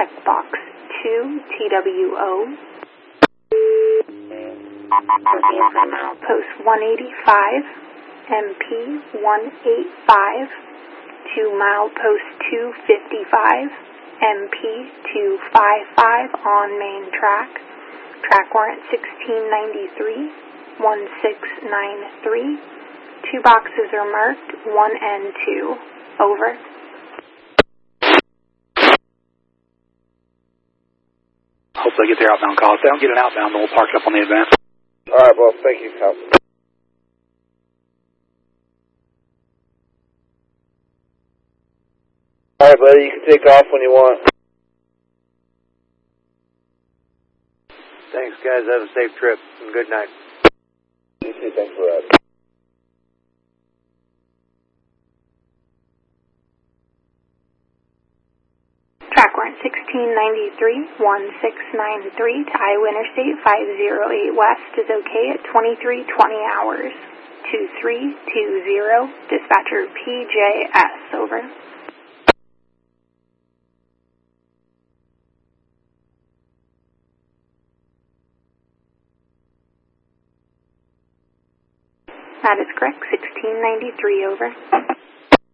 checkbox 2 TWO. Looking for milepost 185, MP 185 to milepost 255, MP 255 on main track. Track warrant 1693, 1693. 2 boxes are marked, 1 and 2. Over. Hopefully get their outbound call. If they don't get an outbound, then we'll park it up on the advance. All right, boss. Thank you, Cal. All right, buddy. You can take off when you want. Thanks, guys. Have a safe trip and good night. You too. Thanks for that. Track warrant 1693, 1693 to Iowa Interstate 508 West is okay at 2320 hours. 2320, dispatcher PJS, over. That is correct, 1693, over.